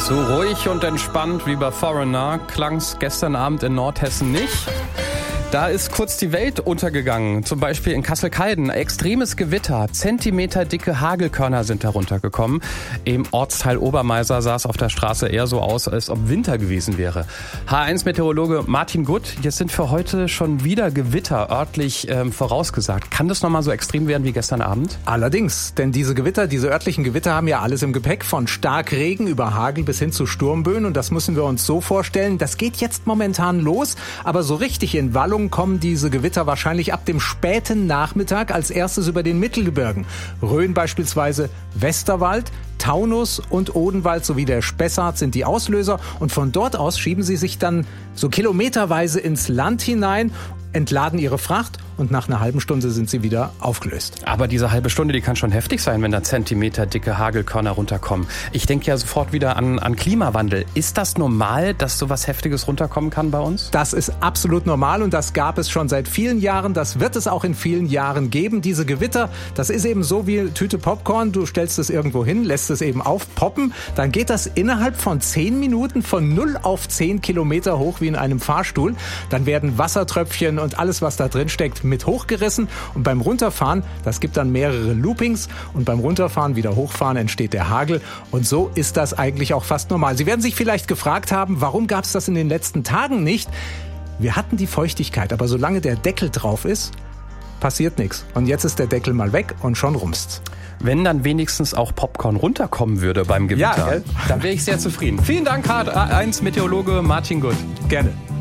So ruhig und entspannt wie bei Foreigner klang's gestern Abend in Nordhessen nicht. Da ist kurz die Welt untergegangen, zum Beispiel in Kassel-Calden. Extremes Gewitter, zentimeterdicke Hagelkörner sind darunter gekommen. Im Ortsteil Obermeiser sah es auf der Straße eher so aus, als ob Winter gewesen wäre. H1-Meteorologe Martin Gutt, jetzt sind für heute schon wieder Gewitter örtlich vorausgesagt. Kann das nochmal so extrem werden wie gestern Abend? Allerdings, denn diese örtlichen Gewitter haben ja alles im Gepäck, von Starkregen über Hagel bis hin zu Sturmböen. Und das müssen wir uns so vorstellen, das geht jetzt momentan los, aber so richtig in Wallung kommen diese Gewitter wahrscheinlich ab dem späten Nachmittag als erstes über den Mittelgebirgen. Rhön beispielsweise, Westerwald, Taunus und Odenwald sowie der Spessart sind die Auslöser. Und von dort aus schieben sie sich dann so kilometerweise ins Land hinein, entladen ihre Fracht und nach einer halben Stunde sind sie wieder aufgelöst. Aber diese halbe Stunde, die kann schon heftig sein, wenn da zentimeterdicke Hagelkörner runterkommen. Ich denke ja sofort wieder an Klimawandel. Ist das normal, dass sowas Heftiges runterkommen kann bei uns? Das ist absolut normal und das gab es schon seit vielen Jahren. Das wird es auch in vielen Jahren geben. Diese Gewitter, das ist eben so wie Tüte Popcorn. Du stellst es irgendwo hin, lässt es eben aufpoppen. Dann geht das innerhalb von 10 Minuten von 0 auf 10 Kilometer hoch wie in einem Fahrstuhl. Dann werden Wassertröpfchen und alles, was da drin steckt, mit hochgerissen. Und beim Runterfahren, das gibt dann mehrere Loopings. Und beim Runterfahren, wieder hochfahren, entsteht der Hagel. Und so ist das eigentlich auch fast normal. Sie werden sich vielleicht gefragt haben, warum gab es das in den letzten Tagen nicht? Wir hatten die Feuchtigkeit, aber solange der Deckel drauf ist, passiert nichts. Und jetzt ist der Deckel mal weg und schon rumst's. Wenn dann wenigstens auch Popcorn runterkommen würde beim Gewitter, ja, dann wäre ich sehr zufrieden. Vielen Dank, H1-Meteorologe Martin Gutt. Gerne.